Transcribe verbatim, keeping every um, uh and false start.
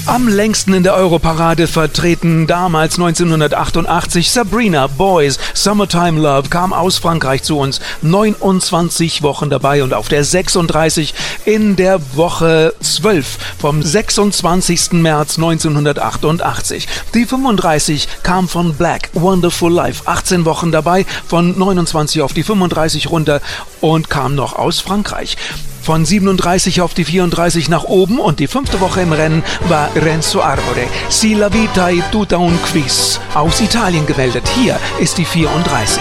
Am längsten in der Europarade vertreten damals neunzehnhundertachtundachtzig Sabrina, Boys, Summertime Love kam aus Frankreich zu uns. neunundzwanzig Wochen dabei und auf der sechsunddreißig in der Woche zwölf vom sechsundzwanzigsten März neunzehnhundertachtundachtzig. Die fünfunddreißig kam von Black, Wonderful Life, achtzehn Wochen dabei, von neunundzwanzig auf die fünfunddreißig runter und kam noch aus Frankreich. Von siebenunddreißig auf die vierunddreißig nach oben und die fünfte Woche im Rennen war Renzo Arbore. Si la vita è tutta un quiz. Aus Italien gemeldet. Hier ist die vierunddreißig.